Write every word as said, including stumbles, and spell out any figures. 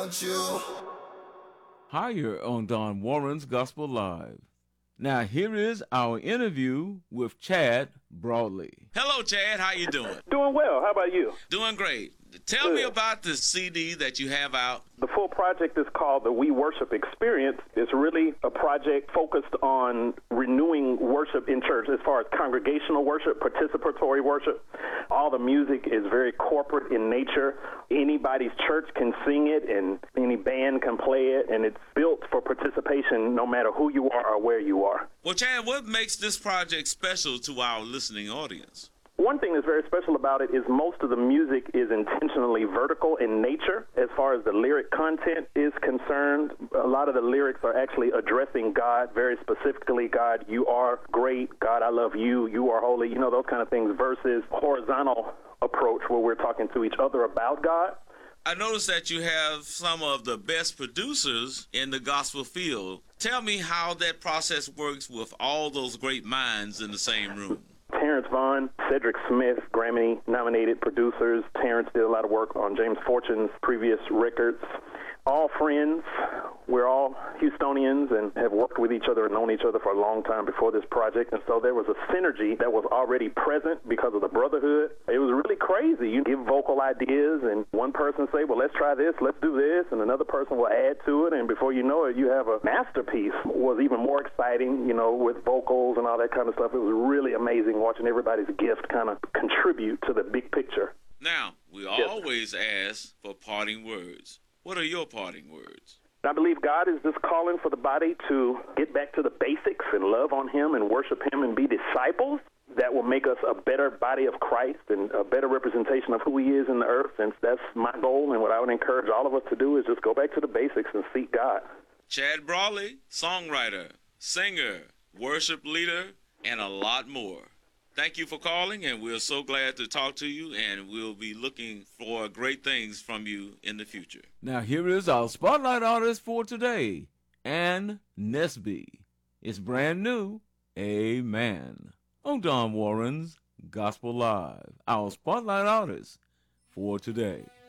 Higher on Don Warren's Gospel Live. Now here is our interview with Chad Broadley. Hello, Chad. How you doing? Doing well. How about you? Doing great. Tell Good. me about the C D that you have out. The full project is called the We Worship Experience. It's really a project focused on renewing worship in church as far as congregational worship, participatory worship. All the music is very corporate in nature. Anybody's church can sing it and any band can play it, and it's built for participation no matter who you are or where you are. Well, Chad, what makes this project special to our listening audience? One thing that's very special about it is most of the music is intentionally vertical in nature. As far as the lyric content is concerned, a lot of the lyrics are actually addressing God very specifically. God, you are great. God, I love you. You are holy. You know, those kind of things versus horizontal approach where we're talking to each other about God. I noticed that you have some of the best producers in the gospel field. Tell me how that process works with all those great minds in the same room. Terrence Vaughn, Cedric Smith, Grammy-nominated producers. Terrence did a lot of work on James Fortune's previous records. All friends. We're all Houstonians and have worked with each other and known each other for a long time before this project. And so there was a synergy that was already present because of the brotherhood. It was really crazy. You give vocal ideas and one person say, well, let's try this, let's do this, and another person will add to it. And before you know it, you have a masterpiece. It was even more exciting, you know, with vocals and all that kind of stuff. It was really amazing watching everybody's gift kind of contribute to the big picture. Now, we Yes. always ask for parting words. What are your parting words? I believe God is just calling for the body to get back to the basics and love on him and worship him and be disciples. That will make us a better body of Christ and a better representation of who he is in the earth. And that's my goal. And what I would encourage all of us to do is just go back to the basics and seek God. Chad Broadley, songwriter, singer, worship leader, and a lot more. Thank you for calling, and we're so glad to talk to you, and we'll be looking for great things from you in the future. Now here is our spotlight artist for today, Ann Nesby. It's brand new, Amen, on Don Warren's Gospel Live, our spotlight artist for today.